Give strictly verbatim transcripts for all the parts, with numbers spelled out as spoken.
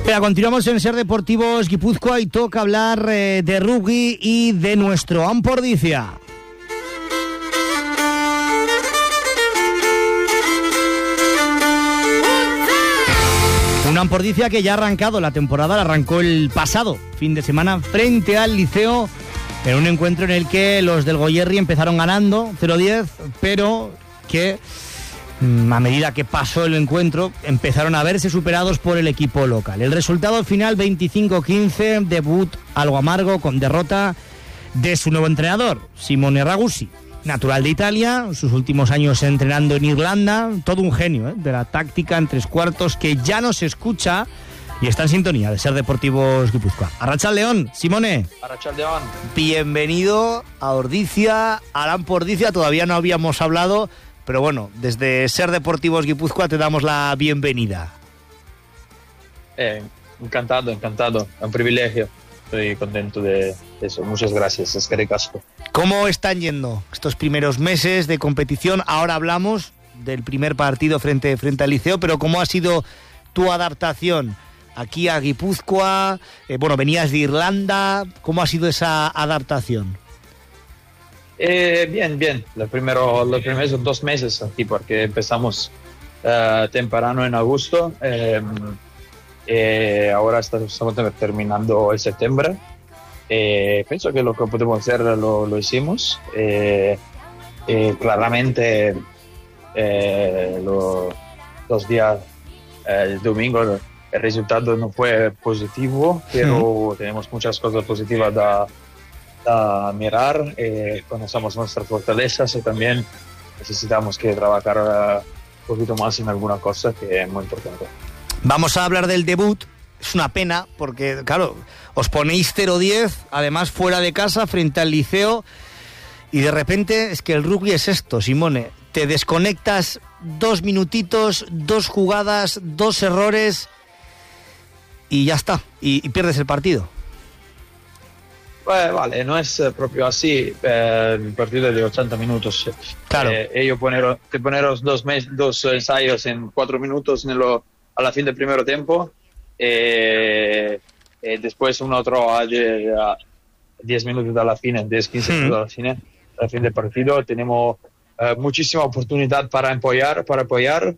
Venga, continuamos en Ser Deportivos Guipúzcoa y toca hablar eh, de rugby y de nuestro Ampordicia. Una Ampordicia que ya ha arrancado la temporada, la arrancó el pasado fin de semana frente al Liceo, en un encuentro en el que los del Goierri empezaron ganando cero diez, pero que a medida que pasó el encuentro empezaron a verse superados por el equipo local. El resultado final veinticinco quince, debut algo amargo con derrota de su nuevo entrenador, Simone Ragusi, natural de Italia, sus últimos años entrenando en Irlanda, todo un genio ¿eh? de la táctica en tres cuartos, que ya no se escucha y está en sintonía de Ser Deportivos Guipúzcoa. Arratsaldeon, Simone. Arratsaldeon. Bienvenido a Ordicia, a Ampordicia. Todavía no habíamos hablado, pero bueno, desde Ser Deportivos Guipúzcoa te damos la bienvenida. Eh, encantado, encantado. Es un privilegio. Estoy contento de eso. Muchas gracias. Es que ricasco. ¿Cómo están yendo estos primeros meses de competición? Ahora hablamos del primer partido frente, frente al Liceo, pero ¿cómo ha sido tu adaptación aquí a Guipúzcoa? Eh, bueno, venías de Irlanda. ¿Cómo ha sido esa adaptación? Eh, bien, bien. Los primeros, los primeros dos meses aquí, porque empezamos uh, temprano en agosto. Eh, eh, ahora estamos terminando en septiembre. Eh, pienso que lo que podemos hacer lo, lo hicimos. Eh, eh, claramente, eh, lo, los días, eh, el domingo, el resultado no fue positivo, pero sí. Tenemos muchas cosas positivas de a mirar, eh, conocemos nuestras fortalezas y también necesitamos que trabajar uh, un poquito más en alguna cosa que es muy importante. Vamos a hablar del debut. Es una pena porque, claro, os ponéis cero diez, además fuera de casa, frente al Liceo, y de repente es que el rugby es esto, Simone. Te desconectas dos minutitos, dos jugadas, dos errores y ya está, y, y pierdes el partido. Eh, vale, no es eh, proprio así eh, el partido de ochenta minutos. Claro. Eh, ellos poner, te poneros dos, mes, dos ensayos en cuatro minutos nello, a la fin del primer tiempo eh, e después un otro a, a diez minutos de la fin, diez quince hmm. minutos de la fin, al fin del partido. Tenemos eh, muchísima oportunidad para apoyar, para apoyar.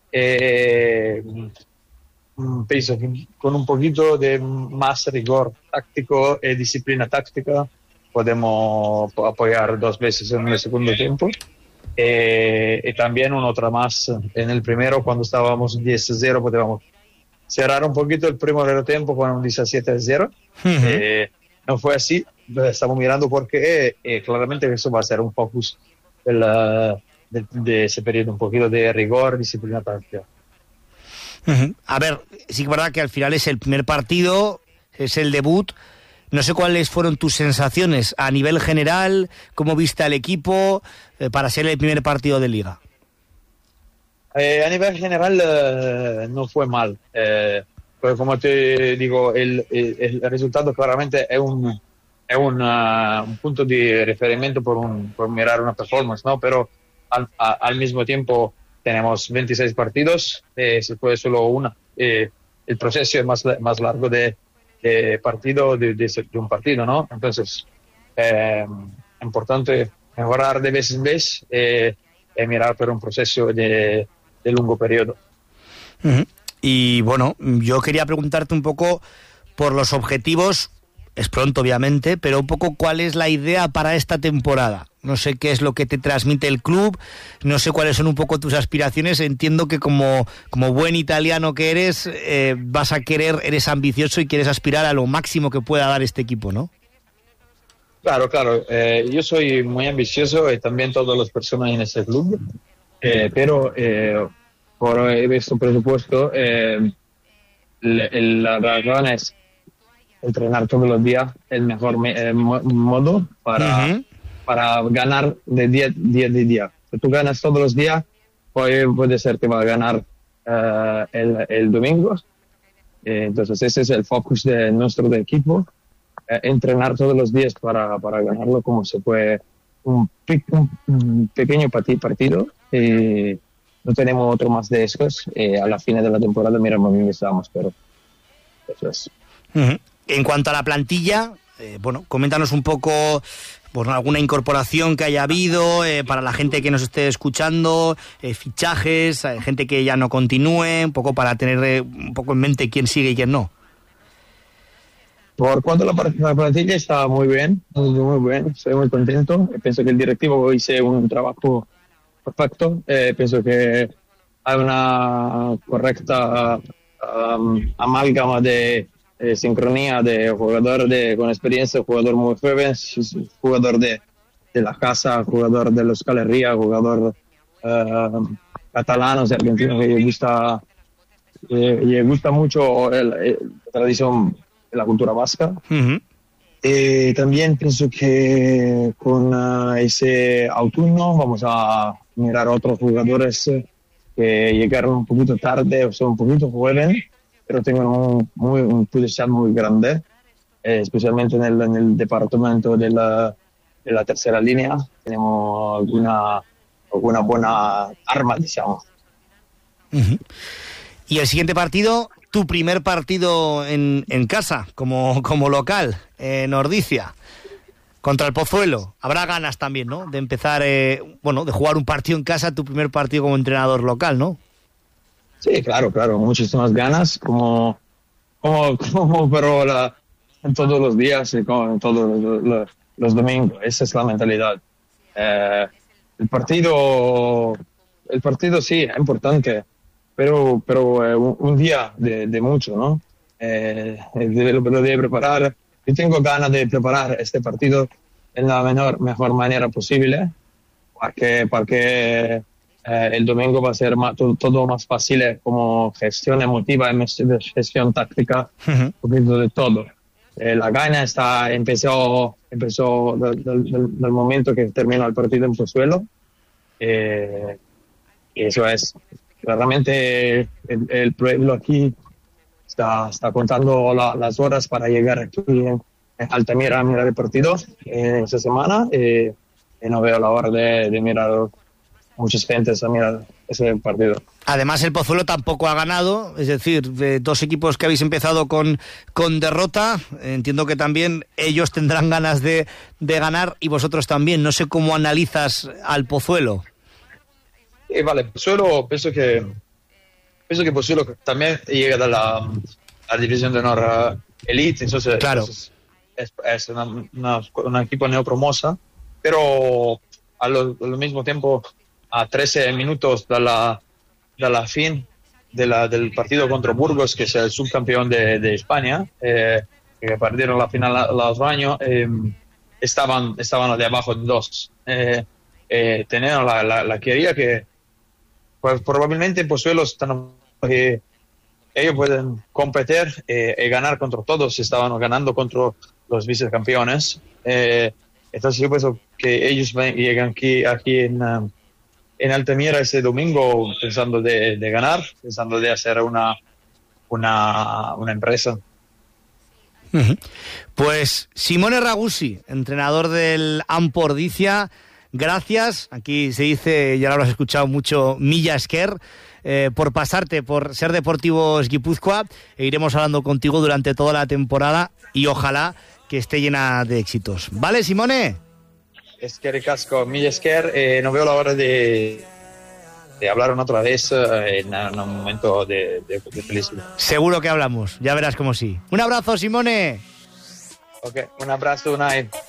Eh, Pienso que con un poquito de más rigor táctico y disciplina táctica podemos apoyar dos veces en el segundo tiempo eh, y también una otra más en el primero. Cuando estábamos diez a cero podíamos cerrar un poquito el primer tiempo con un diecisiete a cero. Uh-huh. eh, no fue así, estamos mirando porque eh, claramente eso va a ser un focus de, la, de, de ese periodo, un poquito de rigor, disciplina táctica. Uh-huh. A ver, sí que es verdad que al final es el primer partido, es el debut. No sé cuáles fueron tus sensaciones a nivel general, cómo viste al equipo eh, para ser el primer partido de Liga. Eh, a nivel general eh, no fue mal, eh, pero como te digo, el, el, el resultado claramente es un, es un, uh, un punto de referimiento por, un, por mirar una performance, ¿no? Pero al, a, al mismo tiempo tenemos veintiséis partidos, eh, se puede solo una. Eh, el proceso es más, más largo de, de partido, de, de, de un partido, ¿no? Entonces, eh, es importante mejorar de vez en vez eh, y mirar por un proceso de, de largo periodo. Uh-huh. Y bueno, yo quería preguntarte un poco por los objetivos. Es pronto, obviamente, pero un poco cuál es la idea para esta temporada. No sé qué es lo que te transmite el club, no sé cuáles son un poco tus aspiraciones. Entiendo que como, como buen italiano que eres, eh, vas a querer, eres ambicioso y quieres aspirar a lo máximo que pueda dar este equipo, ¿no? Claro, claro. Eh, yo soy muy ambicioso y también todas las personas en este club, eh, pero eh, por este presupuesto, eh, la razón es entrenar todos los días el mejor me, eh, modo para, uh-huh. para ganar de día, día de día. Si tú ganas todos los días, pues puede ser que va a ganar uh, el, el domingo. Eh, entonces ese es el focus de nuestro de equipo, eh, entrenar todos los días para, para ganarlo como se puede. Un, un, un pequeño partido y no tenemos otro más de esos. Eh, a la fin de la temporada miramos bien estamos, pero Eso es. Uh-huh. En cuanto a la plantilla, eh, bueno, coméntanos un poco, pues, alguna incorporación que haya habido eh, para la gente que nos esté escuchando, eh, fichajes, eh, gente que ya no continúe, un poco para tener eh, un poco en mente quién sigue y quién no. Por cuanto a la, la plantilla, está muy bien, muy, muy bien, estoy muy contento. Pienso que el directivo hizo un trabajo perfecto. Eh, pienso que hay una correcta um, amalgama de eh, sincronía de jugador de, con experiencia, jugador muy joven, jugador de, de la casa, jugador de los Escalería, jugador uh, catalano, argentino, que le gusta, eh, le gusta mucho el, el, la tradición de la cultura vasca. Uh-huh. Eh, también pienso que con uh, ese autumno vamos a mirar a otros jugadores que llegaron un poquito tarde o son un poquito jóvenes, pero tienen un, muy, un potencial muy grande, eh, especialmente en el, en el departamento de la, de la tercera línea. Tenemos alguna, alguna buena arma, digamos. Uh-huh. Y el siguiente partido, tu primer partido en, en casa, como, como local, en Ordizia, contra el Pozuelo. Habrá ganas también, ¿no?, de empezar, eh, bueno, de jugar un partido en casa, tu primer partido como entrenador local, ¿no? Sí, claro, claro, muchísimas ganas, como, como, como pero la, en todos los días y como en todos los, los, los domingos. Esa es la mentalidad. Eh, el partido, el partido sí, es importante, pero, pero eh, un, un día de, de mucho, ¿no? Eh, lo, lo debe preparar. Yo tengo ganas de preparar este partido en la menor, mejor manera posible, para que, para que eh, el domingo va a ser más, todo, todo más fácil, como gestión emotiva y gestión táctica, uh-huh. Un poquito de todo. Eh, la gana está, empezó, empezó del, del, del momento que terminó el partido en Pozuelo. Eh, y eso es, claramente el, el pueblo aquí Está, está contando la, las horas para llegar aquí en, en Altamira a mirar el partido eh, esta semana eh, y no veo la hora de, de mirar muchas gentes a mirar ese partido. Además el Pozuelo tampoco ha ganado, es decir, de dos equipos que habéis empezado con, con derrota, entiendo que también ellos tendrán ganas de, de ganar y vosotros también. No sé cómo analizas al Pozuelo. Sí, vale, Pozuelo pienso que Pienso que Pozuelo también llega de la, a la división de honor uh, Elite, entonces, claro. entonces es, es una, una, una equipo neopromosa, pero al, al mismo tiempo, a trece minutos de la, de la fin de la, del partido contra Burgos, que es el subcampeón de, de España, eh, que perdieron la final el otro año, eh, estaban, estaban de abajo en dos. Eh, eh, tenían la, la, la quería que pues probablemente Pozuelo están, eh, ellos pueden competir eh, y ganar contra todos. Estaban ganando contra los vicecampeones. Eh, entonces yo pienso que ellos ven, llegan aquí, aquí en, uh, en Altamira ese domingo pensando de, de ganar, pensando de hacer una, una, una empresa. Uh-huh. Pues Simone Ragusi, entrenador del Ampo Ordizia, gracias. Aquí se dice, ya lo habrás escuchado mucho, Mila esker, eh, por pasarte por Ser Deportivos Guipúzcoa, e iremos hablando contigo durante toda la temporada y ojalá que esté llena de éxitos. ¿Vale, Simone? Eskerrik asko, Mila esker. Eh, no veo la hora de, de hablar otra vez eh, en, en un momento de, de, de felicidad. Seguro que hablamos, ya verás como sí. Un abrazo, Simone. Ok, un abrazo, Unai.